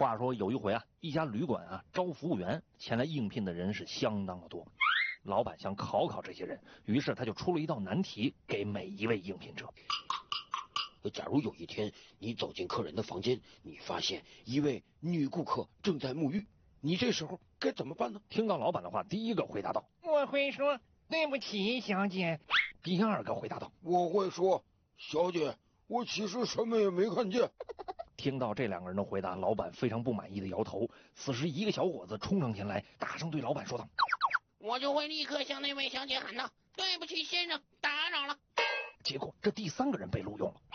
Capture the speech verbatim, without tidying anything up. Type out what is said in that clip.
话说有一回啊，一家旅馆啊招服务员，前来应聘的人是相当的多。老板想考考这些人，于是他就出了一道难题给每一位应聘者。 假如有一天你走进客人的房间，你发现一位女顾客正在沐浴，你这时候该怎么办呢？ 听到老板的话，第一个回答道： 我会说对不起，小姐。 第二个回答道： 我会说，小姐，我其实什么也没看见。 听到这两个人的回答，老板非常不满意的摇头。此时一个小伙子冲上前来，大声对老板说道： 我就会立刻向那位小姐喊道：对不起先生，打扰了。 结果这第三个人被录用了。